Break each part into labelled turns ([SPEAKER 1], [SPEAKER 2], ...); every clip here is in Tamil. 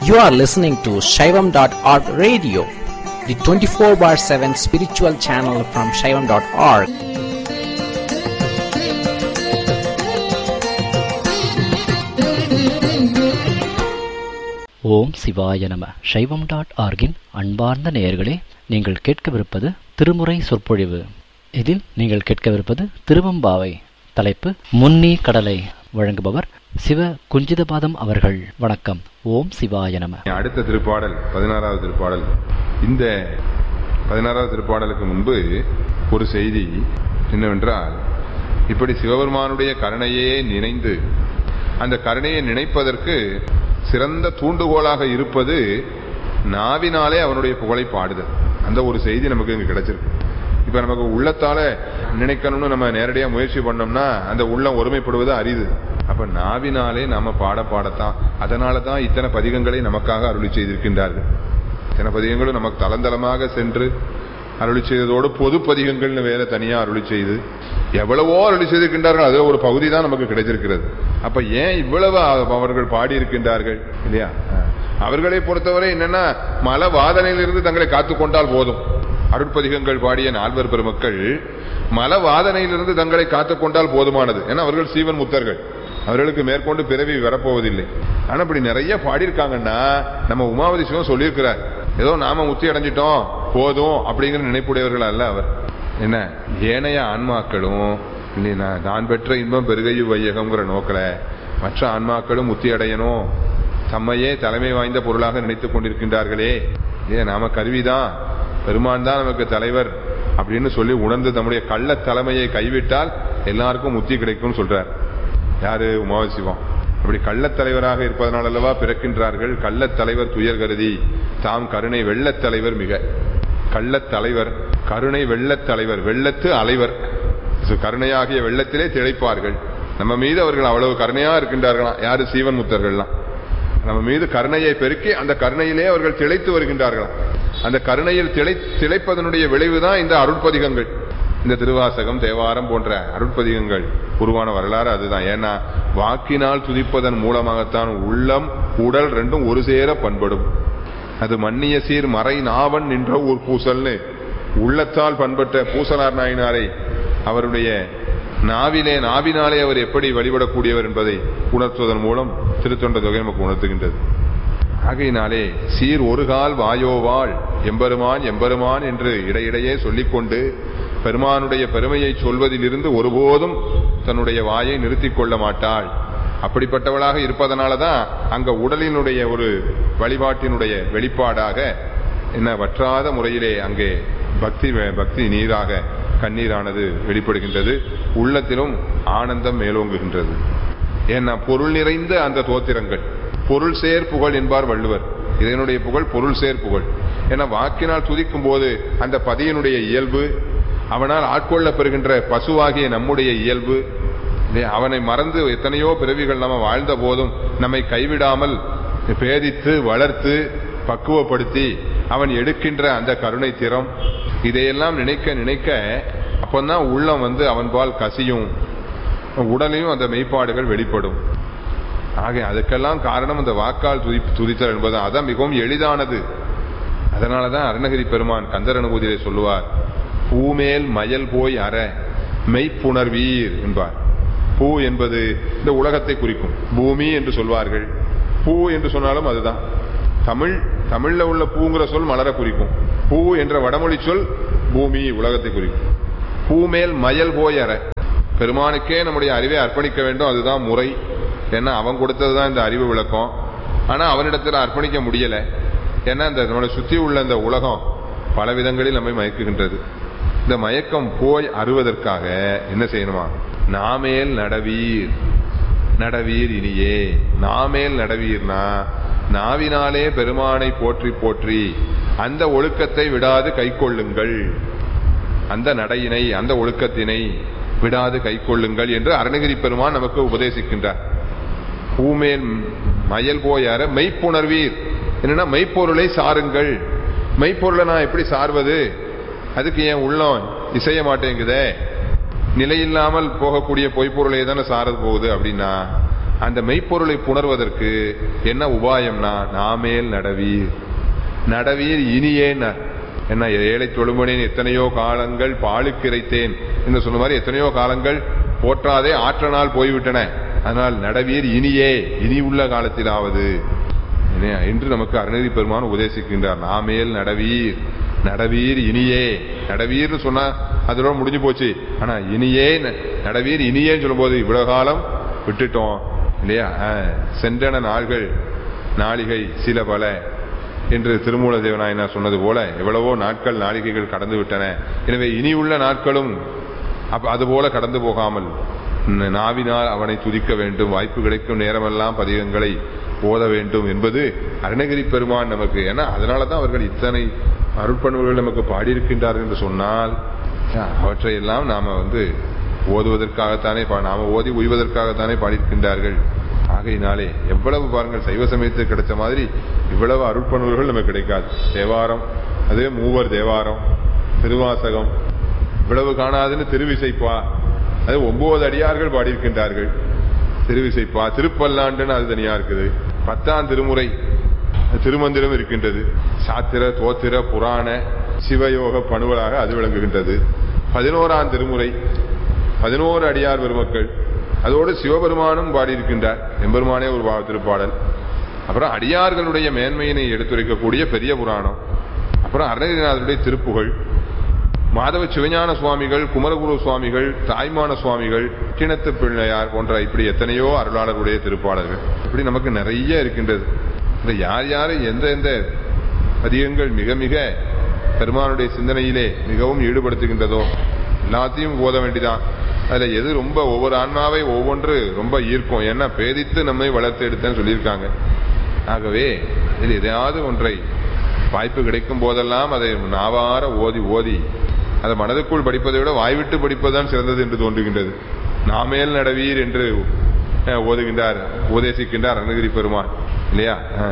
[SPEAKER 1] You are listening to Shaivam.org radio, the 24/7 spiritual channel from Shaivam.org.
[SPEAKER 2] ஓம் சிவாய நம. Shaivam.org-இன் அன்பார்ந்த நேயர்களே, நீங்கள் கேட்கவிருப்பது திருமுறை சொற்பொழிவு. இதில் நீங்கள் கேட்கவிருப்பது திருவம்பாவை. தலைப்பு முன்னி கடலை. வழங்குபவர் சிவ குஞ்சிதபாதம் அவர்கள். வணக்கம். ஓம் சிவாய நம.
[SPEAKER 3] அடுத்த திருப்பாடல் 16வது திருப்பாடல். இந்த 16வது திருப்பாடலுக்கு முன்பு ஒரு செய்தி என்னவென்றால், இப்படி சிவபெருமானுடைய கருணையே நினைந்து அந்த கருணையை நினைப்பதற்கு சிறந்த தூண்டுகோலாக இருப்பது நாவினாலே அவனுடைய புகழை பாடுதல். அந்த ஒரு செய்தி நமக்கு இங்க கிடைச்சிருக்கு. இப்ப நமக்கு உள்ளத்தால நினைக்கணும்னு நம்ம நேரடியா முயற்சி பண்ணோம்னா அந்த உள்ளம் ஒருமைப்படுவது அரிது. அப்ப நாவினாலே நாம பாடத்தான். அதனாலதான் இத்தனை பதிகங்களை நமக்காக அருளி செய்திருக்கின்றார்கள். இத்தனை பதிகங்களும் நமக்கு தளந்தளமாக சென்று அருளி செய்ததோடு பொது பதிகங்கள்னு வேற தனியா அருளி செய்து எவ்வளவோ அருளி செய்திருக்கின்றார்கள். அது ஒரு பகுதி தான் நமக்கு கிடைச்சிருக்கிறது. அப்ப ஏன் இவ்வளவு அவர்கள் பாடியிருக்கின்றார்கள் இல்லையா? அவர்களை பொறுத்தவரை என்னன்னா, மல வாதனையிலிருந்து தங்களை காத்துக்கொண்டால் போதும். அருட்பதிகங்கள் பாடிய நால்வர் பெருமக்கள் மல வாதனையிலிருந்து தங்களை காத்துக்கொண்டால் போதுமானது. ஏன்னா அவர்கள் சீவன் முத்தர்கள், அவர்களுக்கு மேற்கொண்டு பிறவி வரப்போவதில்லை. ஆனா இப்படி நிறைய பாடியிருக்காங்கன்னா நம்ம உமாவதி சிவம் சொல்லியிருக்கிறார், ஏதோ நாம முத்தி அடைஞ்சிட்டோம் போதும் அப்படிங்கிற நினைப்புடையவர்கள் அல்ல அவர். என்ன ஏனைய ஆன்மாக்களும் நான் பெற்ற இன்பம் பெருகையு வையகம்ங்கிற நோக்கில மற்ற ஆன்மாக்களும் முத்தி அடையணும், தம்மையே தலைமை வாய்ந்த பொருளாக நினைத்துக் கொண்டிருக்கின்றார்களே, நாம கருவிதான், பெருமான் தான் நமக்கு தலைவர் அப்படின்னு சொல்லி உணர்ந்து தம்முடைய கள்ள தலைமையை கைவிட்டால் எல்லாருக்கும் முத்தி கிடைக்கும் சொல்றார். யாரு? உமாவதி சிவம். அப்படி கள்ளத் தலைவராக இருப்பதனால் அல்லவா பிறக்கின்றார்கள். கள்ளத் தலைவர் துயர் கருதி தாம் கருணை வெள்ளத் தலைவர் மிக. கள்ளத் தலைவர் கருணை வெள்ளத் தலைவர், வெள்ளத்து அலைவர், கருணையாகிய வெள்ளத்திலே திளைப்பார்கள். நம்ம மீது அவர்கள் அவ்வளவு கருணையா இருக்கின்றார்களாம். யாரு? சீவன் முத்தர்கள்லாம் நம்ம மீது கருணையை பெருக்கி அந்த கருணையிலே அவர்கள் திளைத்து வருகின்றார்களாம். அந்த கருணையில் திளைப்பதனுடைய விளைவுதான் இந்த அருட்பதிகங்கள். இந்த திருவாசகம், தேவாரம் போன்ற அருட்பதிகங்கள் உருவான வரலாறு அதுதான். ஏன்னா வாக்கினால் துதிப்பதன் மூலமாகத்தான் உள்ளம் உடல் ரெண்டும் ஒரு சேர பண்படும். அது மன்னிய சீர் மறை நாவன் நின்ற ஊர் பூசல்னு உள்ளத்தால் பண்பட்ட பூசலார் நாயனாரை அவருடைய நாவினாலே அவர் எப்படி வழிபடக்கூடியவர் என்பதை உணர்த்துவதன் மூலம் திருத்தொண்ட தொகை நமக்கு உணர்த்துகின்றது. ஆகையினாலே சீர் ஒரு கால் வாயோவாள் எம்பெருமான் எம்பெருமான் என்று இடையிடையே சொல்லிக்கொண்டு பெருமானுடைய பெருமையை சொல்வதிலிருந்து ஒருபோதும் தன்னுடைய வாயை நிறுத்திக் கொள்ள மாட்டாள். அப்படிப்பட்டவளாக இருப்பதனாலதான் அங்க உடலினுடைய ஒரு வழிபாட்டினுடைய வெளிப்பாடாக என்ன வற்றாத முறையிலே அங்கே பக்தி நீராக கண்ணீரானது வெளிப்படுகின்றது. உள்ளத்திலும் ஆனந்தம் மேலோங்குகின்றது. ஏன்னா பொருள் நிறைந்த அந்த தோத்திரங்கள் பொருள் சேர் புகழ் என்பார் வள்ளுவர். இதனுடைய புகழ் பொருள் சேர் புகழ். ஏன்னா வாக்கினால் துதிக்கும் போது அந்த பதியினுடைய இயல்பு, அவனால் ஆட்கொள்ள பெறுகின்ற பசுவாகிய நம்முடைய இயல்பு, அவனை மறந்து எத்தனையோ பிறவிகள் நம்ம வாழ்ந்த போதும் நம்மை கைவிடாமல் பேதித்து வளர்த்து பக்குவப்படுத்தி அவன் எடுக்கின்ற அந்த கருணை திறம், இதையெல்லாம் நினைக்க நினைக்க அப்பந்தான் உள்ளம் அவன் பால் கசியும், உடலையும் அந்த மெய்ப்பாடுகள் வெளிப்படும். ஆக அதுக்கெல்லாம் காரணம் அந்த வாக்கால் துதித்தல் என்பது. அதான் மிகவும் எளிதானது. அதனாலதான் அருணகிரி பெருமான் கந்தர் அனுபூதியை சொல்லுவார், பூமேல் மயல் போய் அற மெய்ப்புணர்வீர் என்பார். பூ என்பது இந்த உலகத்தை குறிக்கும். பூமி என்று சொல்வார்கள். பூ என்று சொன்னாலும் அதுதான். தமிழ்ல உள்ள பூங்கிற சொல் மலர குறிக்கும். பூ என்ற வடமொழி சொல் பூமி உலகத்தை குறிக்கும். பூமேல் மயல் போய் அற, பெருமானுக்கே நம்முடைய அறிவை அர்ப்பணிக்க வேண்டும். அதுதான் முறை. ஏன்னா அவன் கொடுத்ததுதான் இந்த அறிவு விளக்கம். ஆனா அவனிடத்தில் அர்ப்பணிக்க முடியல. ஏன்னா இந்த நம்மளை சுத்தி உள்ள இந்த உலகம் பல விதங்களில் நம்மை மயக்குகின்றது. இந்த மயக்கம் போய் அறுவதற்காக என்ன செய்யணுமா? நாமேல் நடவீர், நடவீர் இனியே. நாமேல் நடவீர்னா நாவினாலே பெருமானை போற்றி போற்றி அந்த ஒழுக்கத்தை விடாது கை கொள்ளுங்கள், அந்த நடையினை அந்த ஒழுக்கத்தினை விடாது கை கொள்ளுங்கள் என்று அருணகிரி பெருமான் நமக்கு உபதேசிக்கின்றார். பூமேல் மயல் போயார மெய்ப்புணர்வீர். என்னன்னா மெய்ப்பொருளை சாருங்கள். மெய்ப்பொருளை நான் எப்படி சார்வது? அதுக்கு ஏன் உள்ளம் இசைய மாட்டேங்குதே? நிலையில்லாமல் போகக்கூடிய பொய்ப்பொருளை தானே சாரது போகுது அப்படின்னா அந்த மெய்ப்பொருளை புணர்வதற்கு என்ன உபாயம்னா நாமேல் நடவீர். நடவீர் இனியேன் என்ன, ஏழை தொழுமனேன் எத்தனையோ காலங்கள் பாலுக்கிரைத்தேன் என்று சொன்ன மாதிரி எத்தனையோ காலங்கள் போற்றாதே ஆற்றனால் போய்விட்டன. அதனால் நடவீர் இனியே, இனி உள்ள காலத்திலாவது என்று நமக்கு அருணகிரி பெருமான் உபதேசிக்கின்றார். நாமேல் நடவீர், நடவீர் இனியே. நடவீர்னு சொன்னா அதோட முடிஞ்சு போச்சு. ஆனா இனியே நடவீர் இனியேன்னு சொல்லும் போது இவ்வளவு காலம் விட்டுட்டோம் இல்லையா, சென்றன நாள்கள் நாளிகை சில பல என்று திருமூல தேவநாயனார் சொன்னது போல எவ்வளவோ நாட்கள் நாளிகைகள் கடந்து விட்டன. எனவே இனி உள்ள நாட்களும் அதுபோல கடந்து போகாமல் நாவினால் அவனை துதிக்க வேண்டும், வாய்ப்பு கிடைக்கும் நேரமெல்லாம் பதிகங்களை ஓத வேண்டும் என்பது அருணகிரி பெருமான் நமக்கு. ஏன்னா அதனாலதான் அவர்கள் இத்தனை அருட்பண்புகள் நமக்கு பாடியிருக்கின்றார்கள் என்று சொன்னால் அவற்றையெல்லாம் நாம ஓதுவதற்காகத்தானே, நாம ஓதி உய்வதற்காகத்தானே பாடியிருக்கின்றார்கள். ஆகையினாலே எவ்வளவு பாருங்கள், சைவ சமயத்துக்கு கிடைச்ச மாதிரி இவ்வளவு அருட்பண்புகள் நமக்கு கிடைக்காது. தேவாரம், அதே மூவர் தேவாரம், திருவாசகம் இவ்வளவு காணாதுன்னு திருவிசைப்பா, அது 9 அடியார்கள் பாடியிருக்கின்றார்கள். திருவிசைப்பா, திருப்பல்லாண்டுன்னு அது தனியா இருக்குது. 10ஆம் திருமுறை திருமந்திரம் இருக்கின்றது. சாத்திர தோத்திர புராண சிவயோக பணுவலாக அது விளங்குகின்றது. 11ஆம் திருமுறை 11 அடியார் பெருமக்கள், அதோடு சிவபெருமானும் பாடியிருக்கின்றார். எம்பெருமானே ஒரு திருப்பாடல். அப்புறம் அடியார்களுடைய மேன்மையினை எடுத்துரைக்கக்கூடிய பெரிய புராணம், அப்புறம் அருணகிரிநாதருடைய திருப்புகழ், மாதவ சிவஞான சுவாமிகள், குமரகுரு சுவாமிகள், தாய்மான சுவாமிகள், கிணத்து பிள்ளையார் போன்ற இப்படி எத்தனையோ அருளாளருடைய திருப்பாடல்கள் இப்படி நமக்கு நிறைய இருக்கின்றது. இந்த யார் யாரை எந்த எந்த பதிகங்கள் மிக மிக பெருமானுடைய சிந்தனையிலே மிகவும் ஈடுபடுத்துகின்றதோ எல்லாத்தையும் ஓத வேண்டிதான். அதுல எது ரொம்ப ஒவ்வொரு ஆன்மாவை ஒவ்வொன்று ரொம்ப ஈர்க்கும். ஏன்னா பேதித்து நம்மை வளர்த்து எடுத்தேன்னு சொல்லியிருக்காங்க. ஆகவே இதில் எதையாவது ஒன்றை வாய்ப்பு கிடைக்கும் போதெல்லாம் அதை நாவார ஓதி ஓதி அதை மனதுக்குள் படிப்பதை விட வாய்விட்டு படிப்பதுதான் சிறந்தது என்று தோன்றுகின்றது. நாமேல் நடவீர் என்று ஓதுகின்றார், உபதேசிக்கின்றார் அருணகிரி பெருமான் இல்லையா.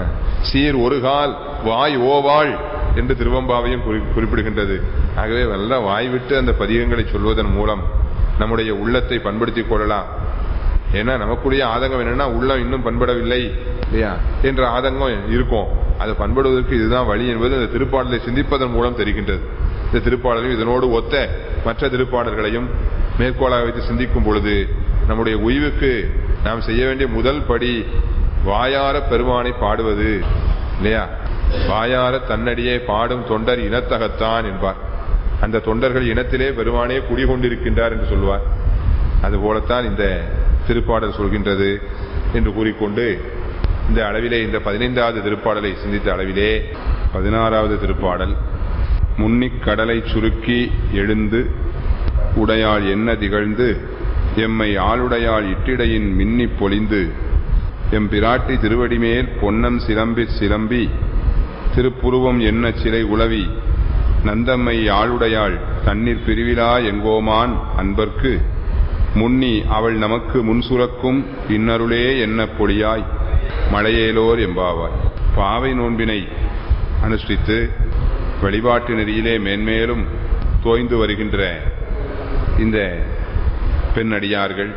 [SPEAKER 3] சீர் ஒரு கால் வாய் ஓவாள் என்று திருவம்பாவையும் குறிப்பிடுகின்றது. ஆகவே நல்ல வாய்விட்டு அந்த பதிகங்களை சொல்வதன் மூலம் நம்முடைய உள்ளத்தை பண்படுத்திக் கொள்ளலாம். ஏன்னா நமக்குரிய ஆதங்கம் என்னன்னா உள்ளம் இன்னும் பண்படவில்லை இல்லையா என்ற ஆதங்கம் இருக்கும். அதை பண்படுவதற்கு இதுதான் வழி என்பது அந்த திருப்பாடலை சிந்திப்பதன் மூலம் தெரிகின்றது. இந்த திருப்பாடலையும் இதனோடு ஒத்த மற்ற திருப்பாடல்களையும் மேற்கோளாக வைத்து சிந்திக்கும் பொழுது நம்முடைய உய்வுக்கு நாம் செய்ய வேண்டிய முதல் படி வாயார பெருமானை பாடுவது இல்லையா. வாயார தன்னடியே பாடும் தொண்டர் இனத்தகத்தான் என்பார். அந்த தொண்டர்கள் இனத்திலே பெருமானே குடிகொண்டிருக்கின்றார் என்று சொல்வார். அதுபோலத்தான் இந்த திருப்பாடல் சொல்கின்றது என்று கூறிக்கொண்டு இந்த அளவிலே இந்த 15வது திருப்பாடலை சிந்தித்த அளவிலே 16வது திருப்பாடல், முன்னிக் கடலை சுருக்கி எழுந்து உடையாள் என்ன திகழ்ந்து எம்மை ஆளுடையாள் இட்டிடையின் மின்னிப் பொலிந்து எம் பிராட்டி திருவடிமேல் பொன்னம் சிலம்பி திருப்புருவம் என்ன சிலை உளவி நந்தம்மை ஆளுடையாள் தண்ணீர் பிரிவிலா எங்கோமான் அன்பர்க்கு முன்னி அவள் நமக்கு முன்சுரக்கும் இன்னருளே என்ன பொழியாய் மழையேலோர் எம்பாவாய். பாவை நோன்பினை அனுஷ்டித்து வழிபாட்டு நெறியிலே மேன்மேலும் தோய்ந்து வருகின்ற இந்த பெண்ணடியார்கள்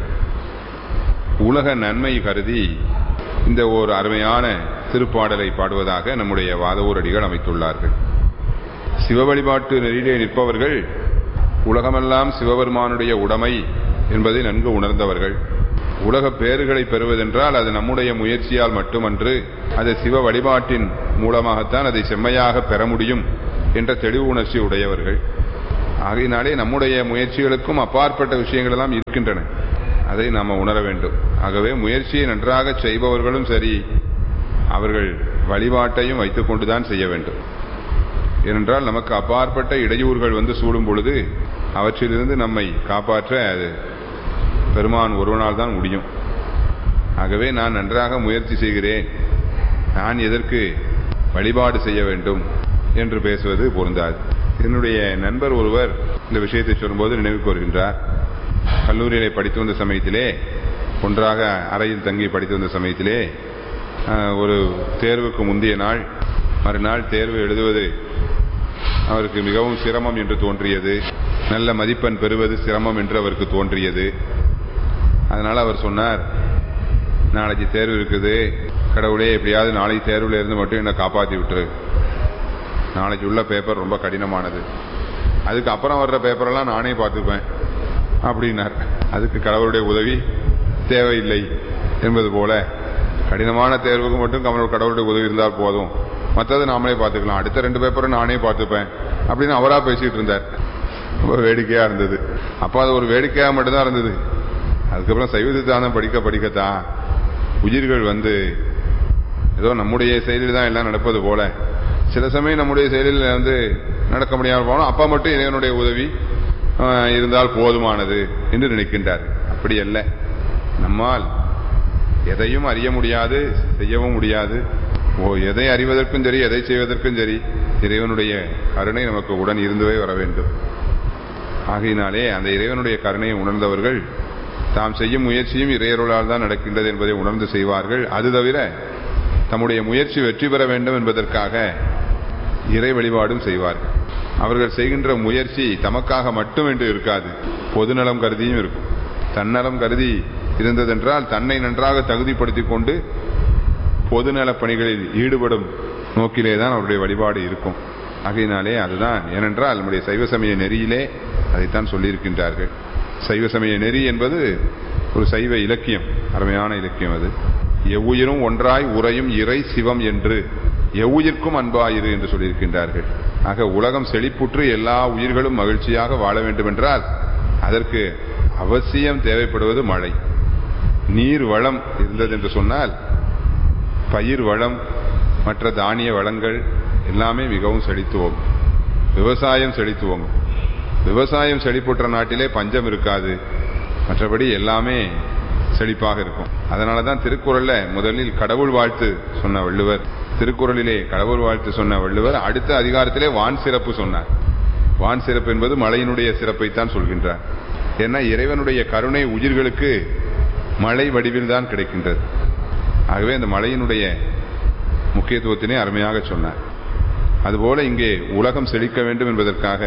[SPEAKER 3] உலக நன்மை கருதி இந்த ஒரு அருமையான திருப்பாடலை பாடுவதாக நம்முடைய வாதவூரடிகள் அமைத்துள்ளார்கள். சிவ வழிபாட்டு நெறியிலே நிற்பவர்கள் உலகமெல்லாம் சிவபெருமானுடைய உடைமை என்பதை நன்கு உணர்ந்தவர்கள். உலக பேறுகளை பெறுவதென்றால் அது நம்முடைய முயற்சியால் மட்டுமன்று, அது சிவ வழிபாட்டின் மூலமாகத்தான் அதை செம்மையாக பெற முடியும் என்ற தெளிவு உணர்ச்சி உடையவர்கள். ஆகையினாலே நம்முடைய முயற்சிகளுக்கும் அப்பாற்பட்ட விஷயங்கள் எல்லாம் இருக்கின்றன, அதை நாம் உணர வேண்டும். ஆகவே முயற்சியை நன்றாக செய்பவர்களும் சரி, அவர்கள் வழிபாட்டையும் வைத்துக் கொண்டுதான் செய்ய வேண்டும். ஏனென்றால் நமக்கு அப்பாற்பட்ட இடையூறுகள் சூடும் பொழுது அவற்றிலிருந்து நம்மை காப்பாற்ற அது பெருமான் ஒருவனால் தான் முடியும். ஆகவே நான் நன்றாக முயற்சி செய்கிறேன், நான் எதற்கு வழிபாடு செய்ய வேண்டும் என்று பேசுவது பொருந்தாது. என்னுடைய நண்பர் ஒருவர் இந்த விஷயத்தை சொல்லும்போது நினைவுக்கு வருகின்றார். கல்லூரியிலே படித்து வந்த சமயத்திலே, ஒன்றாக அறையில் தங்கி படித்து வந்த சமயத்திலே, ஒரு தேர்வுக்கு முந்தைய நாள் மறுநாள் தேர்வு எழுதுவது அவருக்கு மிகவும் சிரமம் என்று தோன்றியது. நல்ல மதிப்பெண் பெறுவது சிரமம் என்று அவருக்கு தோன்றியது. அதனால் அவர் சொன்னார், நாளைக்கு தேர்வு இருக்குது, கடவுளே எப்படியாவது நாளைக்கு தேர்வுல இருந்து மட்டும் என்னை காப்பாற்றி விட்டுரு, நாளைக்கு உள்ள பேப்பர் ரொம்ப கடினமானது, அதுக்கு அப்புறம் வர்ற பேப்பரெல்லாம் நானே பார்த்துப்பேன் அப்படின்னார். அதுக்கு கடவுளுடைய உதவி தேவையில்லை என்பது போல கடினமான தேர்வுக்கு மட்டும் கடவுளுடைய உதவி இருந்தால் போதும், மற்றது நாமளே பார்த்துக்கலாம், அடுத்த 2 பேப்பரும் நானே பார்த்துப்பேன் அப்படின்னு அவரா பேசிட்டு இருந்தார். ரொம்ப வேடிக்கையா இருந்தது. அப்ப அது ஒரு வேடிக்கையா மட்டும்தான் இருந்தது. அதுக்கப்புறம் சைவ சித்தாந்தம் படிக்கத்தான் உயிர்கள் ஏதோ நம்முடைய செயலில் தான் எல்லாம் நடப்பது போல சில சமயம் நம்முடைய செயலில் நடக்க முடியாமல் போனோம், அப்பா மட்டும் இறைவனுடைய உதவி இருந்தால் போதுமானது என்று நினைக்கின்றார். அப்படி அல்ல. நம்மால் எதையும் அறிய முடியாது, செய்யவும் முடியாது. எதை அறிவதற்கும் சரி, எதை செய்வதற்கும் சரி, இறைவனுடைய கருணை நமக்கு உடன் இருந்தவே வர வேண்டும். ஆகையினாலே அந்த இறைவனுடைய கருணையை உணர்ந்தவர்கள் தாம் செய்யும் முயற்சியும் இறையருளால் தான் நடக்கின்றது என்பதை உணர்ந்து செய்வார்கள். அது தவிர தம்முடைய முயற்சி வெற்றி பெற வேண்டும் என்பதற்காக இறை வழிபாடும் செய்வார்கள். அவர்கள் செய்கின்ற முயற்சி தமக்காக மட்டும் என்று இருக்காது, பொதுநலம் கருதியும் இருக்கும். தன்னலம் கருதி இருந்ததென்றால் தன்னை நன்றாக தகுதிப்படுத்திக் கொண்டு பொதுநல பணிகளில் ஈடுபடும் நோக்கிலேதான் அவருடைய வழிபாடு இருக்கும். ஆகையினாலே அதுதான். ஏனென்றால் நம்முடைய சைவ சமய நெறியிலே அதைத்தான் சொல்லியிருக்கின்றார்கள். சைவ சமய நெறி என்பது ஒரு சைவ இலக்கியம், அருமையான இலக்கியம். அது எவ்வுயிரும் ஒன்றாய் உறையும் இறை சிவம் என்று எவ்வுயிர்க்கும் அன்பாயிரு என்று சொல்லியிருக்கின்றார்கள். ஆக உலகம் செழிப்புற்று எல்லா உயிர்களும் மகிழ்ச்சியாக வாழ வேண்டும் என்றால் அதற்கு அவசியம் தேவைப்படுவது மழை. நீர் வளம் இருந்தது என்று சொன்னால் பயிர் வளம், மற்ற தானிய வளங்கள் எல்லாமே மிகவும் செழித்துவோம். விவசாயம் செழித்துவோம். விவசாயம் செழிப்புற்ற நாட்டிலே பஞ்சம் இருக்காது, மற்றபடி எல்லாமே செழிப்பாக இருக்கும். அதனாலதான் திருக்குறள்ல முதலில் கடவுள் வாழ்த்து சொன்ன வள்ளுவர், திருக்குறளிலே கடவுள் வாழ்த்து சொன்ன வள்ளுவர் அடுத்த அதிகாரத்திலே வான் சிறப்பு சொன்னார். வான் சிறப்பு என்பது மழையினுடைய சிறப்பைத்தான் சொல்கின்றார். ஏன்னா இறைவனுடைய கருணை உயிர்களுக்கு மழை வடிவில் தான் கிடைக்கின்றது. ஆகவே அந்த மழையினுடைய முக்கியத்துவத்தினை அருமையாக சொன்னார். அதுபோல இங்கே உலகம் செழிக்க வேண்டும் என்பதற்காக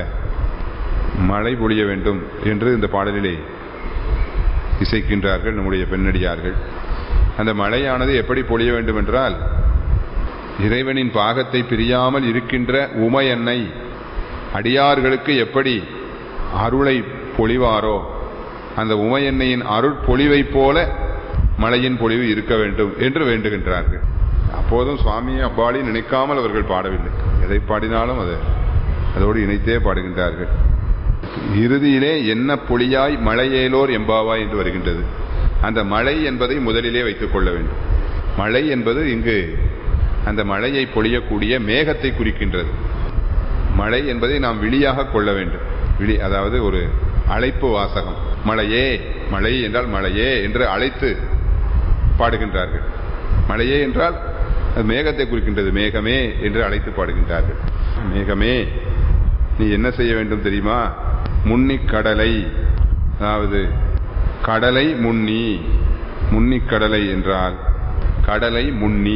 [SPEAKER 3] மழை பொழிய வேண்டும் என்று இந்த பாடலிலே இசைக்கின்றார்கள் நம்முடைய பெண்ணடியார்கள். அந்த மழையானது எப்படி பொழிய வேண்டும் என்றால் இறைவனின் பாகத்தை பிரியாமல் இருக்கின்ற உமையன்னை அடியார்களுக்கு எப்படி அருளை பொழிவாரோ அந்த உமையன்னையின் அருட்பொழிவை போல மழையின் பொழிவு இருக்க வேண்டும் என்று வேண்டுகின்றார்கள். அப்போதும் சுவாமியை அப்பாடி நினைக்காமல் அவர்கள் பாடவில்லை. எதை பாடினாலும் அதோடு இணைத்தே பாடுகின்றார்கள். இறுதியிலே என்ன பொழியாய் மழையேலோர் எம்பாவாய் என்று வருகின்றது. அந்த மழை என்பதை முதலிலே வைத்துக் கொள்ள வேண்டும். மழை என்பது இங்கு அந்த மழையை பொழியக்கூடிய மேகத்தை குறிக்கின்றது. மழை என்பதை நாம் விழியாக கொள்ள வேண்டும். விழி, அதாவது ஒரு அழைப்பு வாசகம். மழையே, மழை என்றால் மழையே என்று அழைத்து பாடுகின்றார்கள். மழையே என்றால் அது மேகத்தை குறிக்கின்றது. மேகமே என்று அழைத்து பாடுகின்றார்கள். மேகமே நீ என்ன செய்ய வேண்டும் தெரியுமா? முன்னி கடலை, அதாவது கடலை முன்னி. முன்னி கடலை என்றால் கடலை முன்னி.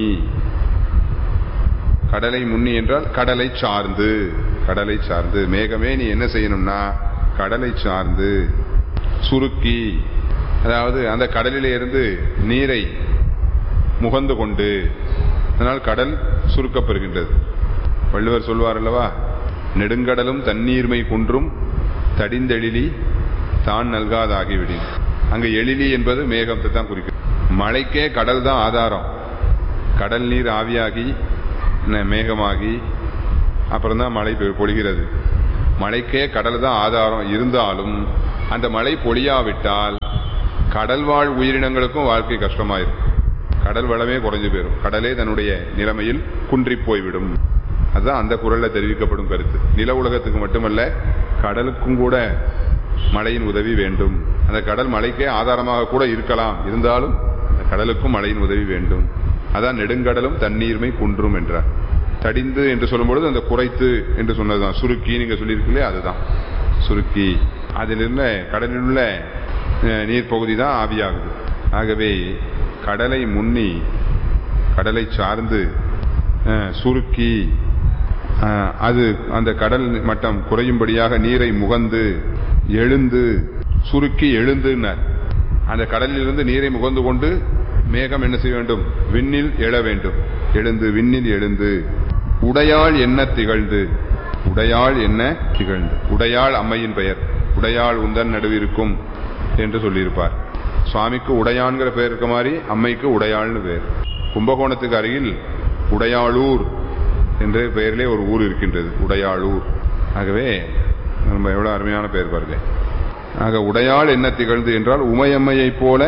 [SPEAKER 3] கடலை முன்னி என்றால் கடலை சார்ந்து. கடலை சார்ந்து மேகமே நீ என்ன செய்யணும்னா கடலை சார்ந்து சுருக்கி, அதாவது அந்த கடலிலே இருந்து நீரை முகந்து கொண்டு, அதனால் கடல் சுருக்கப்பெறுகின்றது. வள்ளுவர் சொல்வார் அல்லவா, நெடுங்கடலும் தண்ணீர்மை குன்றும் தடிந்தெழிலி தான் நல்காதாகிவிடும். அங்கு எழிலி என்பது மேகத்தை தான் குறிக்கும். மழைக்கே கடல் தான் ஆதாரம். கடல் நீர் ஆவியாகி மேகமாகி அப்புறம் தான் மழை பொழிகிறது. மழைக்கே கடல் தான் ஆதாரம். இருந்தாலும் அந்த மழை பொழியாவிட்டால் கடல்வாழ் உயிரினங்களுக்கும் வாழ்க்கை கஷ்டமாயிருக்கும். கடல் வளமே குறைஞ்சு போயிடும். கடலே தன்னுடைய நிலைமையில் குன்றி போய்விடும். அதுதான் அந்த குறள்ல தெரிவிக்கப்படும் கருத்து. நில உலகத்துக்கு மட்டுமல்ல, கடலுக்கும் கூட மழையின் உதவி வேண்டும். அந்த கடல் மழைக்கே ஆதாரமாக கூட இருக்கலாம், இருந்தாலும் அந்த கடலுக்கும் மழையின் உதவி வேண்டும். அதான் நெடுங்கடலும் தண்ணீர்மை குன்றும் என்றார். தடிந்து என்று சொல்லும்பொழுது அந்த குறைத்து என்று சொன்னதுதான். சுருக்கி நீங்க சொல்லியிருக்கீங்களே, அதுதான் சுருக்கி. அதிலிருந்த கடலில் உள்ள நீர் பகுதி தான் ஆவியாகுது. ஆகவே கடலை முன்னி, கடலை சார்ந்து சுருக்கி, அது அந்த கடல் மட்டம் குறையும்படியாக நீரை முகந்து எழுந்து, சுருக்கி எழுந்துன்னார். அந்த கடலிலிருந்து நீரை முகந்து கொண்டு மேகம் என்ன செய்ய வேண்டும்? விண்ணில் எழ வேண்டும். எழுந்து, விண்ணில் எழுந்து. உடையாள் என்ன திகழ்ந்து, உடையாள் என்ன திகழ்ந்து. உடையாள் அம்மையின் பெயர். உடையாள் உந்தன் நடுவிருக்கும் என்று சொல்லியிருப்பார். சுவாமிக்கு உடையான்கிற பெயர் இருக்க மாதிரி அம்மைக்கு உடையாள்னு பெயர். கும்பகோணத்துக்கு அருகில் உடையாளூர் என்ற பெயரிலே ஒரு ஊர் இருக்கின்றது, உடையாளூர். ஆகவே நம்ம எவ்வளவு அருமையான பெயர் பாருங்க. ஆக உடையாள் என்ன திகழ்ந்து என்றால் உமையம்மையை போல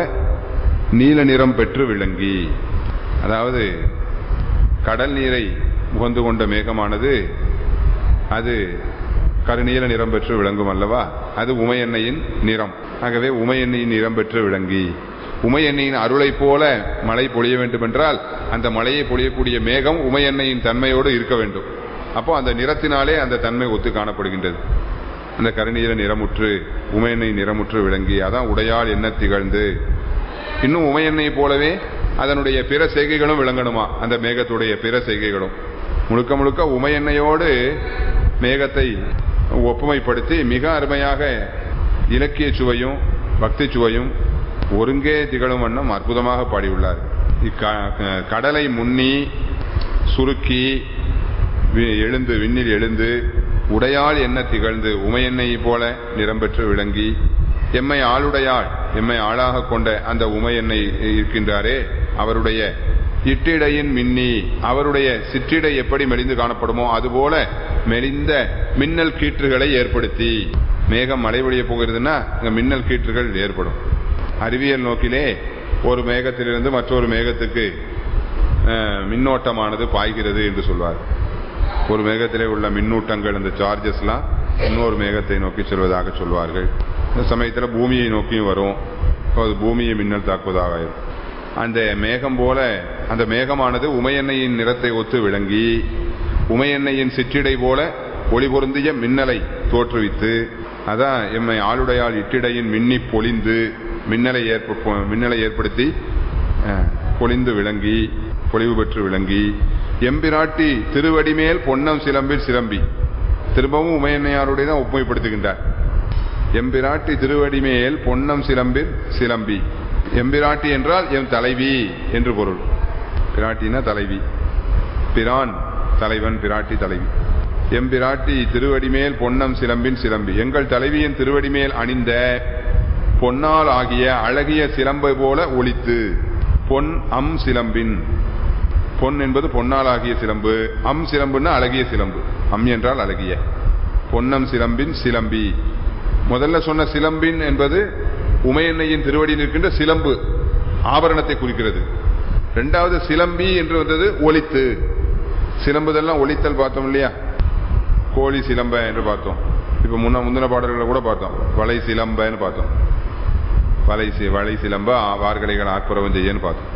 [SPEAKER 3] நீல நிறம் பெற்று விளங்கி. அதாவது கடல் நீரை முகந்து கொண்ட மேகமானது அது கருநீல நிறம் பெற்று விளங்கும் அல்லவா? அது உமையெண்ணையின் நிறம். ஆகவே உமையெண்ணையின் நிறம் பெற்று விளங்கி. உமையெண்ணையின் அருளை போல மழை பொழிய வேண்டும் என்றால் அந்த மழையை பொழியக்கூடிய மேகம் உமையெண்ணையின் தன்மையோடு இருக்க வேண்டும். அப்போ அந்த நிறத்தினாலே அந்த தன்மை ஒத்து காணப்படுகின்றது. அந்த கருநீல நிறமுற்று உமையெண்ணெய் நிறமுற்று விளங்கி. அதான் உடையாள் என்ன திகழ்ந்து. இன்னும் உமையெண்ணெய் போலவே அதனுடைய பிற செய்கைகளும் விளங்கணுமா? அந்த மேகத்துடைய பிற செய்கைகளும் முழுக்க முழுக்க உமையெண்ணையோடு மேகத்தை ஒப்புமைப்படுத்தி மிக அருமையாக இலக்கிய சுவையும் பக்தி சுவையும் ஒருங்கே திகழும் வண்ணம் அற்புதமாக பாடியுள்ளார். கடலை முன்னி சுருக்கி எழுந்து, விண்ணில் எழுந்து, உடையாள் என்ன திகழ்ந்து உமையெண்ணெய் போல நிறம் பெற்று விளங்கி. எம்மை ஆளுடையாள், எம்மை ஆளாக கொண்ட அந்த உமையெண்ணெய் இருக்கின்றாரே அவருடைய இட்டிடையின் மின்னி, அவருடைய சிற்றிடை எப்படி மெலிந்து காணப்படுமோ அதுபோல மெலிந்த மின்னல் கீற்றுகளை ஏற்படுத்தி. மேகம் மழை பொழிய போகிறதுன்னா இங்க மின்னல் கீற்றுகள் ஏற்படும். அறிவியல் நோக்கிலே ஒரு மேகத்திலிருந்து மற்றொரு மேகத்துக்கு மின்னோட்டமானது பாய்கிறது என்று சொல்வார். ஒரு மேகத்திலே உள்ள மின்னூட்டங்கள், அந்த சார்ஜஸ்லாம் இன்னொரு மேகத்தை நோக்கி செல்வதாக சொல்வார்கள். இந்த சமயத்தில் பூமியை நோக்கியும் வரும், அது பூமியை மின்னல் தாக்குவதாக இருக்கும். அந்த மேகம் போல அந்த மேகமானது உமையெண்ணையின் நிறத்தை ஒத்து விளங்கி உமையெண்ணையின் சிற்றிடை போல ஒளி பொருந்திய மின்னலை தோற்றுவித்து. அதான் எம்மை ஆளுடையாள் இட்டிடையின் மின்னி பொழிந்து மின்னலை ஏற்படுத்தி பொழிந்து விளங்கி பொழிவு பெற்று விளங்கி. எம்பிராட்டி திருவடிமேல் பொன்னம் சிலம்பில் சிலம்பி. திரும்பவும் உமையெண்ணையாருடைய தான் ஒப்புமைப்படுத்துகின்றார். எம்பிராட்டி திருவடிமேல் பொன்னம் சிலம்பில் சிலம்பி. எம்பிராட்டி என்றால் எம் தலைவி என்று பொருள். பிராட்டினா தலைவி, பிரான் தலைவன், பிராட்டி தலைவி. எம்பிராட்டி திருவடிமேல் பொன்னம் சிலம்பின் சிலம்பி. எங்கள் தலைவியின் திருவடிமேல் அணிந்த பொன்னால் ஆகிய அழகிய சிலம்பை போல ஒலித்து. பொன் அம் சிலம்பின். பொன் என்பது பொன்னால் ஆகிய சிலம்பு, அம் சிலம்புன்னா அழகிய சிலம்பு. அம் என்றால் அழகிய. பொன்னம் சிலம்பின் சிலம்பி. முதல்ல சொன்ன சிலம்பின் என்பது உமையெண்ணையின் திருவடியில் இருக்கின்ற சிலம்பு, ஆபரணத்தை குறிக்கிறது. இரண்டாவது சிலம்பி என்று வந்தது ஒலித்து. சிலம்புதெல்லாம் ஒலித்தல் பார்த்தோம் இல்லையா? கோழி சிலம்ப என்று பார்த்தோம். இப்ப முந்தின பாடல்களை கூட பார்த்தோம். வளை சிலம்பன்னு பார்த்தோம். வளை சிலம்ப வார்கலைகள் ஆற்புறவம் செய்யன்னு பார்த்தோம்.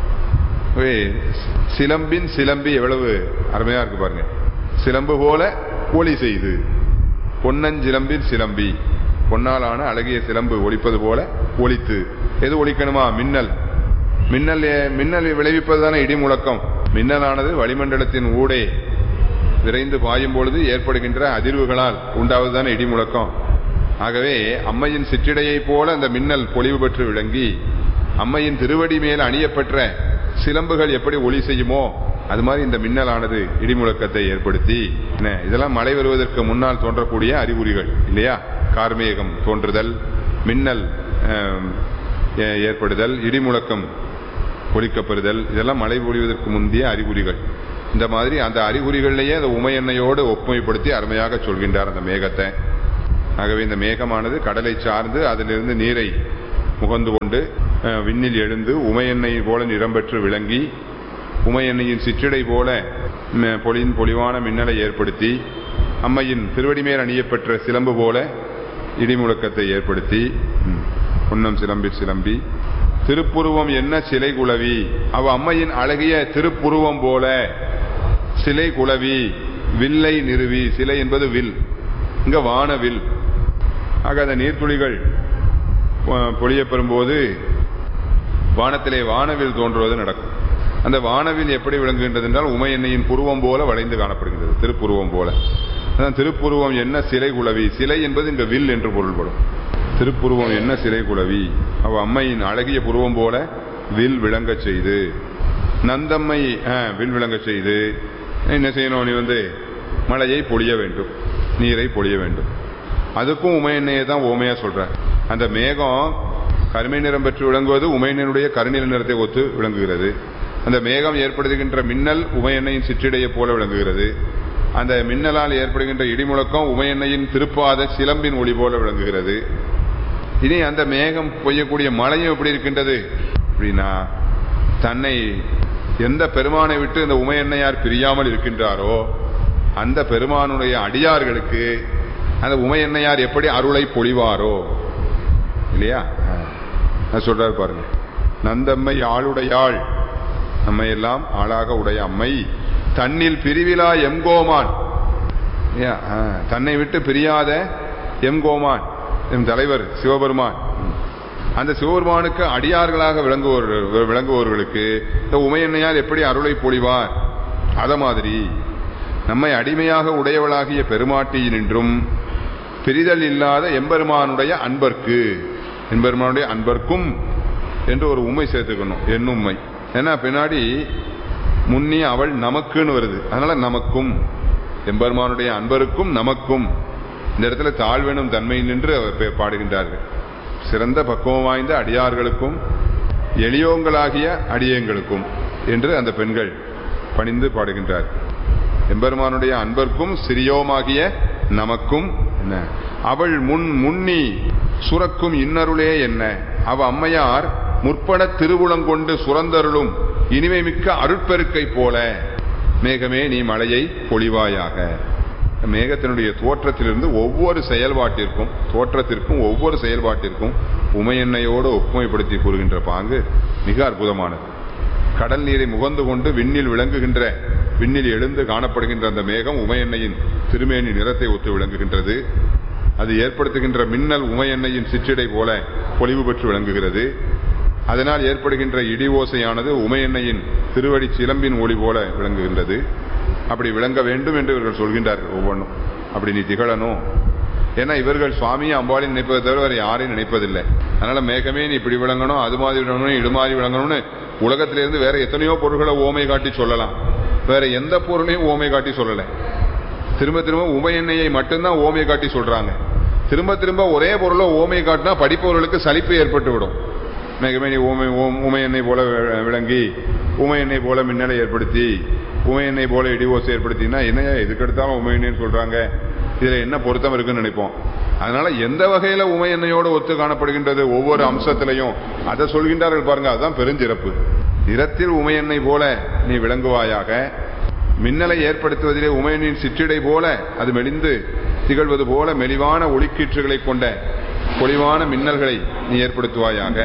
[SPEAKER 3] சிலம்பின் சிலம்பி எவ்வளவு அருமையா இருக்கு பாருங்க. சிலம்பு போல ஒலி செய்து. பொன்னஞ்சிலம்பின் சிலம்பி. பொன்னாலான அழகிய சிலம்பு ஒலிப்பது போல ஒலித்து. எது ஒலிக்கணுமா? மின்னல். மின்னல் விளைவிப்பது தானே இடி முழக்கம். மின்னலானது வளிமண்டலத்தின் ஊடே விரைந்து பாயும் பொழுது ஏற்படுகின்ற அதிர்வுகளால் உண்டாவதுதானே இடி முழக்கம். ஆகவே அம்மையின் சிற்றிடையை போல அந்த மின்னல் பொலிவு பெற்று விளங்கி அம்மையின் திருவடி மேல் அணியப்பெற்ற சிலம்புகள் எப்படி ஒலி செய்யுமோ அது மாதிரி இந்த மின்னலானது இடிமுழக்கத்தை ஏற்படுத்தி. இதெல்லாம் மழை வருவதற்கு முன்னால் தோன்றக்கூடிய அறிகுறிகள் இல்லையா? கார்மேகம் தோன்றுதல், மின்னல் ஏற்படுதல், இடிமுழக்கம் ஒலிக்கப்பெறுதல், இதெல்லாம் மழை பொழிவதற்கு முந்தைய அறிகுறிகள். இந்த மாதிரி அந்த அறிகுறிகளிலேயே அந்த உமையெண்ணையோடு ஒப்புமைப்படுத்தி அருமையாக சொல்கின்றார் அந்த மேகத்தை. ஆகவே இந்த மேகமானது கடலை சார்ந்து அதிலிருந்து நீரை முகந்து கொண்டு விண்ணில் எழுந்து உமையெண்ணெய் போல நிறம் பெற்று விளங்கி உமையெண்ணையின் சிற்றிடை போல பொலிவான மின்னலை ஏற்படுத்தி அம்மையின் திருவடி மேல் அணியப்பெற்ற சிலம்பு போல இடிமுழக்கத்தை ஏற்படுத்தி பொன்னம் சிலம்பில் சிலம்பி. திருப்புருவம் என்ன சிலை குளவி. அவ அம்மையின் அழகிய திருப்புருவம் போல சிலை குளவி, வில்லை நிறுவி. சிலை என்பது வில், இங்க வானவில். ஆக அந்த நீர்த்துளிகள் பொழியப்பெறும் போது வானத்திலே வானவில் தோன்றுவது நடக்கும். அந்த வானவில் எப்படி விளங்குகின்றது என்றால் உமையெண்ணையின் புருவம் போல வளைந்து காணப்படுகின்றது, திருப்புருவம் போல. அதான் திருப்புருவம் என்ன சிலை குளவி. சிலை என்பது இங்க வில் என்று பொருள்படும். திருப்புருவம் என்ன சிலை குளவி. அவ அம்மையின் அழகிய புருவம் போல வில் விளங்க செய்து, நந்தம்மை வில் விளங்க செய்து என்ன செய்யணும்? நீ மழையை பொழிய வேண்டும், நீரை பொழிய வேண்டும். அதுக்கும் உமையெண்ணையை தான் ஓமையா சொல்ற. அந்த மேகம் கருமை நிறம் பெற்று விளங்குவது உமையெண்ணையினுடைய கருநில நிறத்தை ஒத்து விளங்குகிறது. அந்த மேகம் ஏற்படுத்துகின்ற மின்னல் உமையெண்ணையின் சிற்றிடையை போல விளங்குகிறது. அந்த மின்னலால் ஏற்படுகின்ற இடிமுழக்கம் உமையெண்ணையின் திருப்பாத சிலம்பின் ஒளி போல விளங்குகிறது. இனி அந்த மேகம் பொய்யக்கூடிய மழையும் எப்படி இருக்கின்றது அப்படின்னா, தன்னை எந்த பெருமானை விட்டு இந்த உமையெண்ணையார் பிரியாமல் இருக்கின்றாரோ அந்த பெருமானுடைய அடியார்களுக்கு அந்த உமையெண்ணையார் எப்படி அருளை பொழிவாரோ இல்லையா சொல்றாரு பாருங்க. நந்தம்மை ஆளுடையாள், நம்மை எல்லாம் ஆளாக உடைய அம்மை, தன்னில் பிரிவிலா எம்கோமான், தன்னை விட்டு பிரியாத எம்கோமான், எம் தலைவர் சிவபெருமான். அந்த சிவபெருமானுக்கு அடியார்களாக விளங்குவோர்களுக்கு இந்த உமையெண்ணையார் எப்படி அருளை பொழிவார், அத மாதிரி நம்மை அடிமையாக உடையவளாகிய பெருமாட்டியினின்றும் பிரிதல் இல்லாத எம்பெருமானுடைய அன்பர்க்கு, எம்பெருமானுடைய அன்பர்க்கும் என்று ஒரு உண்மை சேர்த்துக்கணும். என் உண்மை ஏன்னா பின்னாடி முன்னி அவள் நமக்குன்னு வருது. அதனால நமக்கும், எம்பெருமானுடைய அன்பருக்கும் நமக்கும், இந்த இடத்துல தாழ்வெனும் தன்மை நின்று அவர் பாடுகின்றார்கள். சிறந்த பக்குவம் வாய்ந்த அடியார்களுக்கும் எளியோங்களாகிய அடியங்களுக்கும் என்று அந்த பெண்கள் பணிந்து பாடுகின்றார். எம்பெருமானுடைய அன்பர்க்கும் சிறியோமாகிய நமக்கும் என்ன, அவள் முன்னி சுரக்கும் இன்னருளே என்ன, அவ அம்மையார் முற்பட திருவுளங்கொண்டு சுரந்தருளும் இனிமை மிக்க அருட்பெருக்கை போல மேகமே நீ மழையை பொழிவாயாக. மேகத்தினுடைய தோற்றத்திலிருந்து ஒவ்வொரு செயல்பாட்டிற்கும் ஒவ்வொரு செயல்பாட்டிற்கும் உமையெண்ணையோடு ஒப்புமைப்படுத்தி கூறுகின்ற பாங்கு மிக அற்புதமானது. கடல் நீரை முகந்து கொண்டு விண்ணில் எழுந்து காணப்படுகின்ற அந்த மேகம் உமையெண்ணையின் திருமேனி நிறத்தை ஒத்து விளங்குகின்றது. அது ஏற்படுத்துகின்ற மின்னல் உமையெண்ணையின் சிற்றிடை போல பொலிவு பெற்று விளங்குகிறது. அதனால் ஏற்படுகின்ற இடி ஓசையானது உமையெண்ணையின் திருவடி சிலம்பின் ஒளி போல விளங்குகின்றது. அப்படி விளங்க வேண்டும் என்று இவர்கள் சொல்கின்றார்கள். ஒவ்வொன்றும் அப்படி நீ திகழணும். ஏன்னா இவர்கள் சுவாமியை அம்பாளின் நினைப்பதை தவிர வேறு யாரையும் நினைப்பதில்லை. அதனால மேகமே நீ இப்படி விளங்கணும், அது மாதிரி விளங்கணும், இது மாதிரி விளங்கணும்னு உலகத்திலிருந்து வேற எத்தனையோ பொருள்களை ஓமை காட்டி சொல்லலாம். வேற எந்த பொருளையும் ஓமை காட்டி சொல்லலை. திரும்ப திரும்ப உமையெண்ணையை மட்டும்தான் ஓமை காட்டி சொல்றாங்க. திரும்ப திரும்ப ஒரே பொருளை ஓமை காட்டினா படிப்பவர்களுக்கு சலிப்பு ஏற்பட்டு விடும். மேகமே நீ உமையெண்ணை போல விளங்கி, உமையெண்ணை போல மின்னலை ஏற்படுத்தி, உமையெண்ணை போல இடி ஓசை ஏற்படுத்தினா என்னையா எதுக்கெடுத்தாலும் உமையெண்ணைன்னு சொல்றாங்க, இதுல என்ன பொருத்தம் இருக்குன்னு நினைப்போம். அதனால எந்த வகையில உமையெண்ணையோடு ஒத்து காணப்படுகின்றது ஒவ்வொரு அம்சத்திலையும் அதை சொல்கின்றார்கள் பாருங்க. அதுதான் பெருஞ்சிறப்பு. நிறத்தில் உமையெண்ணை போல நீ விளங்குவாயாக, மின்னலை ஏற்படுத்துவதிலே உமையனின் சிற்றிடை போல அது மெலிந்து திகழ்வது போல மெலிவான ஒளிக்கீற்றுகளை கொண்ட பொலிவான மின்னல்களை நீ ஏற்படுத்துவாயாக.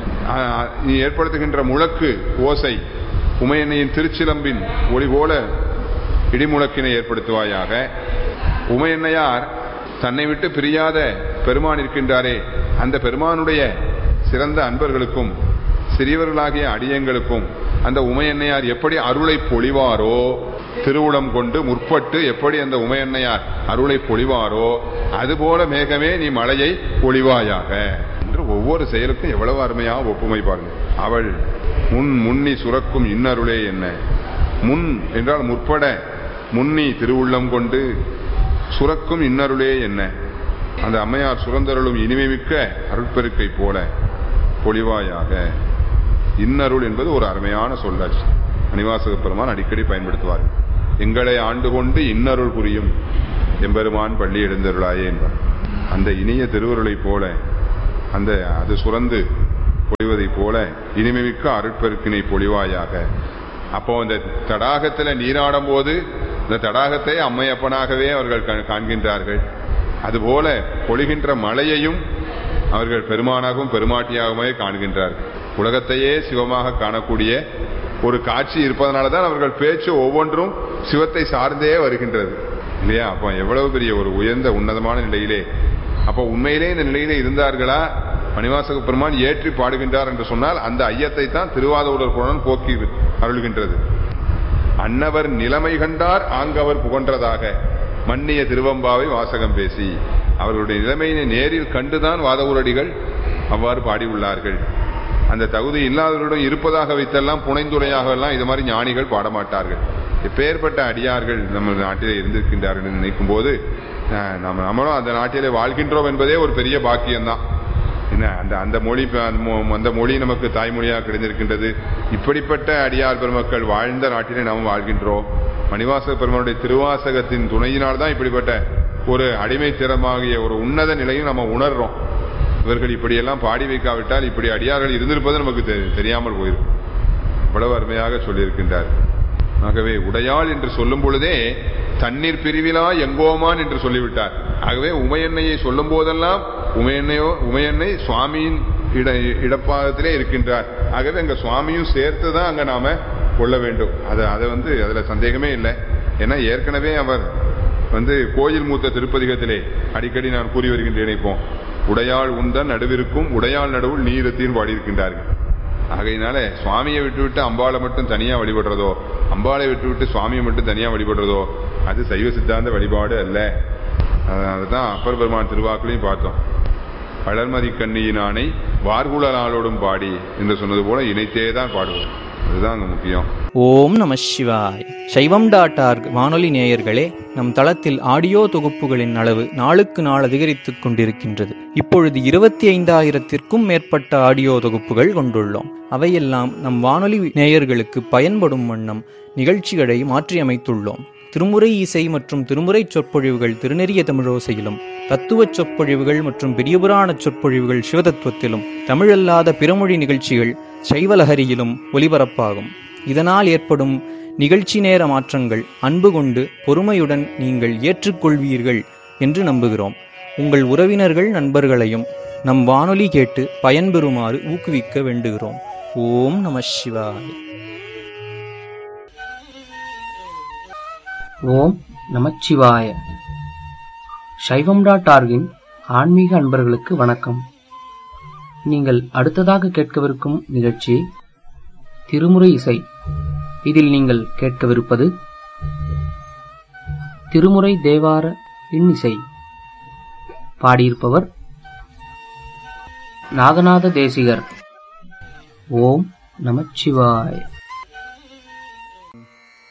[SPEAKER 3] நீ ஏற்படுத்துகின்ற முழக்கு ஓசை உமையெண்ணையின் திருச்சிலம்பின் ஒளி போல இடிமுழக்கினை ஏற்படுத்துவாயாக. உமையெண்ணையார் தன்னை விட்டு பிரியாத பெருமான் இருக்கின்றாரே, அந்த பெருமானுடைய சிறந்த அன்பர்களுக்கும் சிறியவர்களாகிய அடியங்களுக்கும் அந்த உமையெண்ணையார் எப்படி அருளை பொழிவாரோ, திருவுளம் கொண்டு முற்பட்டு எப்படி அந்த உமையெண்ணையார் அருளை பொழிவாரோ அதுபோல மேகமே நீ மழையை பொழிவாயாக என்று ஒவ்வொரு செயலுக்கும் எவ்வளவு அருமையாக ஒப்புமை பாருங்க. அவள் முன்னி சுரக்கும் இன்னருளே என்ன, முன் என்றால் முற்பட, முன்னி திருவுள்ளம் கொண்டு சுரக்கும் இன்னருளே என்ன, அந்த அம்மையார் சுரந்தருளும் இனிமை மிக்க அருட்பெருக்கை போல பொழிவாயாக. இன்னருள் என்பது ஒரு அருமையான சொல்லாட்சி. மணிவாசக பெருமான் அடிக்கடி பயன்படுத்துவார். எங்களை ஆண்டு கொண்டு இன்னருள் புரியும் எம்பெருமான் பள்ளி எழுந்தருளாயே என்பார். அந்த இனிய திருவருளை போல, அந்த அது சுரந்து பொழிவதை போல இனிமைமிக்க அருட்பெருக்கினை பொழிவாயாக. அப்போ இந்த தடாகத்தில் நீராடும் போது இந்த தடாகத்தை அம்மையப்பனாகவே அவர்கள் காண்கின்றார்கள். அதுபோல பொழிகின்ற மழையையும் அவர்கள் பெருமானாகவும் பெருமாட்டியாகவே காண்கின்றார்கள். உலகத்தையே சிவமாக காணக்கூடிய ஒரு காட்சி இருப்பதனாலதான் அவர்கள் பேச்சு ஒவ்வொன்றும் சிவத்தை சார்ந்தே வருகின்றது இல்லையா? அப்ப எவ்வளவு பெரிய ஒரு உயர்ந்த உன்னதமான நிலையிலே, அப்ப உண்மையிலே இந்த நிலையிலே இருந்தார்களா? மணிவாசக பெருமான் ஏற்றி பாடுகின்றார் என்று சொன்னால் அந்த ஐயத்தை தான் திருவாதூரர் புராணம் போக்கி அருள்கின்றது. அன்னவர் நிலைமை கண்டார் ஆங்கவர் புகன்றதாக மன்னிய திருவம்பாவை வாசகம் பேசி, அவர்களுடைய நிலைமையினை நேரில் கண்டுதான் வாதவூரடிகள் அவ்வாறு பாடியுள்ளார்கள். அந்த தகுதி இல்லாதவர்களிடம் இருப்பதாக வைத்தெல்லாம் புனைந்துரையாக எல்லாம் இது மாதிரி ஞானிகள் பாடமாட்டார்கள். எப்பேற்பட்ட அடியார்கள் நம்ம நாட்டிலே இருந்திருக்கின்றார்கள் நினைக்கும் போது நம்மளும் அந்த நாட்டிலே வாழ்கின்றோம் என்பதே ஒரு பெரிய பாக்கியம்தான். என்ன அந்த மொழி நமக்கு தாய்மொழியாக கிடைந்திருக்கின்றது. இப்படிப்பட்ட அடியார் பெருமக்கள் வாழ்ந்த நாட்டிலே நாம் வாழ்கின்றோம். மணிவாசக பெருமானுடைய திருவாசகத்தின் துணையினால் தான் இப்படிப்பட்ட ஒரு அடிமைத்திறமாகிய ஒரு உன்னத நிலையும் நம்ம உணர்றோம். இவர்கள் இப்படியெல்லாம் பாடி வைக்காவிட்டால் இப்படி அடியார்கள் இருந்திருப்பது நமக்கு தெரியாமல் போயிருக்கும். இவ்வளவு அருமையாக சொல்லியிருக்கின்றார். ஆகவே உடையாள் என்று சொல்லும் பொழுதே தண்ணீர் பிரிவிலா எங்கோமான் என்று சொல்லிவிட்டார். ஆகவே உமையன்னையை சொல்லும் போதெல்லாம் உமையன்னை சுவாமியின் இடப்பாகத்திலே இருக்கின்றார். ஆகவே அங்க சுவாமியும் சேர்த்துதான் அங்க நாம கொள்ள வேண்டும். அதை அதுல சந்தேகமே இல்லை. ஏன்னா ஏற்கனவே அவர் கோயில் மூத்த திருப்பதிகத்திலே அடிக்கடி நான் கூறி வருகின்றேன். இப்போ உடையாள் உந்தன் நடுவிற்கும் உடையாள் நடுவில் நீரத்தின் பாடியிருக்கின்றார்கள். ஆகையினால சுவாமியை விட்டுவிட்டு அம்பாளை மட்டும் தனியா வழிபடுறதோ, அம்பாளை விட்டுவிட்டு சுவாமியை மட்டும் தனியா வழிபடுறதோ அது சைவ சித்தாந்த வழிபாடு அல்ல. அதுதான் அப்பர் பெருமான் திருவாக்குலையும் பார்த்தோம். வளர்மதி கண்ணியினானை வார்குழலாளோடும் பாடி என்று சொன்னது போல இணைத்தேதான் பாடுவோம். அதுதான் அங்க முக்கியம்.
[SPEAKER 4] ஓம் நம சிவாய். சைவம்.org வானொலி நேயர்களே, நம் தளத்தில் ஆடியோ தொகுப்புகளின் அளவு நாளுக்கு நாள் அதிகரித்துக் கொண்டிருக்கின்றது. இப்பொழுது 25,000த்திற்கும் மேற்பட்ட ஆடியோ தொகுப்புகள் கொண்டுள்ளோம். அவையெல்லாம் நம் வானொலி நேயர்களுக்கு பயன்படும் வண்ணம் நிகழ்ச்சிகளை மாற்றியமைத்துள்ளோம். திருமுறை இசை மற்றும் திருமுறை சொற்பொழிவுகள் திருநெறிய தமிழோசையிலும், தத்துவச் சொற்பொழிவுகள் மற்றும் பெரியபுராண சொற்பொழிவுகள் சிவதத்துவத்திலும், தமிழல்லாத பிறமொழி நிகழ்ச்சிகள் சைவலஹரியிலும் ஒலிபரப்பாகும். இதனால் ஏற்படும் நிகழ்ச்சி நேர மாற்றங்கள் அன்பு கொண்டு பொறுமையுடன் நீங்கள் ஏற்றுக்கொள்வீர்கள் என்று நம்புகிறோம். உங்கள் உறவினர்கள் நண்பர்களையும் நம் வானொலி கேட்டு பயன்பெறுமாறு ஊக்குவிக்க வேண்டுகிறோம். ஓம் நம சிவாய.
[SPEAKER 5] ஓம் நமச்சிவாய. சைவம்.org ஆன்மீக அன்பர்களுக்கு வணக்கம். நீங்கள் அடுத்ததாக கேட்கவிருக்கும் நிகழ்ச்சி திருமுறை இசை. இதில் நீங்கள் கேட்கவிருப்பது திருமுறை தேவார இன்னிசை. பாடியிருப்பவர் நாகநாத தேசிகர். ஓம் நமச்சிவாய.